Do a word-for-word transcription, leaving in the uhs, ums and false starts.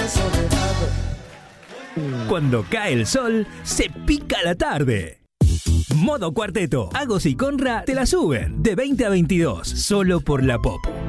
Cuando cae el sol, se pica la tarde. Modo Cuarteto. Agos y Conra te la suben de veinte a veintidós, solo por la Pop.